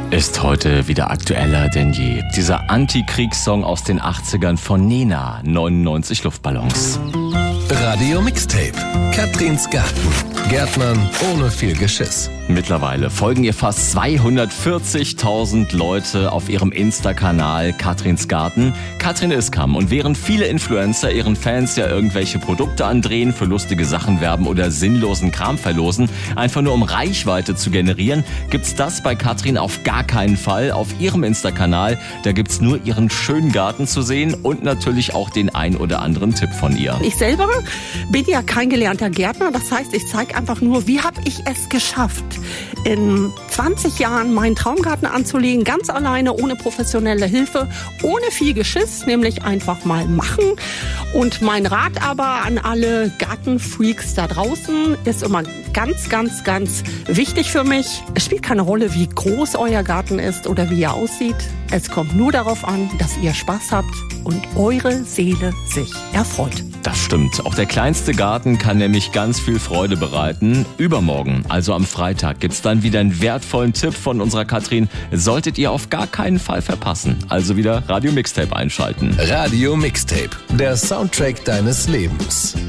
Ist heute wieder aktueller denn je. Dieser Antikriegssong aus den 80ern von Nena, 99 Luftballons. Radio Mixtape. Katrins Garten. Gärtnern ohne viel Geschiss. Mittlerweile folgen ihr fast 240.000 Leute auf ihrem Insta-Kanal Katrins Garten. Katrin Iskam. Und während viele Influencer ihren Fans ja irgendwelche Produkte andrehen, für lustige Sachen werben oder sinnlosen Kram verlosen, einfach nur um Reichweite zu generieren, gibt's das bei Katrin auf gar keinen Fall. Auf ihrem Insta-Kanal, da gibt's nur ihren schönen Garten zu sehen und natürlich auch den ein oder anderen Tipp von ihr. Ich selber bin ja kein gelernter Gärtner, das heißt, ich zeige einfach nur, wie habe ich es geschafft, in 20 Jahren meinen Traumgarten anzulegen, ganz alleine, ohne professionelle Hilfe, ohne viel Geschiss, nämlich einfach mal machen. Und mein Rat aber an alle Gartenfreaks da draußen ist immer ganz, ganz, ganz wichtig für mich. Es spielt keine Rolle, wie groß euer Garten ist oder wie er aussieht. Es kommt nur darauf an, dass ihr Spaß habt und eure Seele sich erfreut. Das stimmt. Auch der kleinste Garten kann nämlich ganz viel Freude bereiten. Übermorgen, also am Freitag, gibt's dann wieder einen wertvollen Tipp von unserer Katrin. Solltet ihr auf gar keinen Fall verpassen. Also wieder Radio Mixtape einschalten. Radio Mixtape. Der Soundtrack deines Lebens.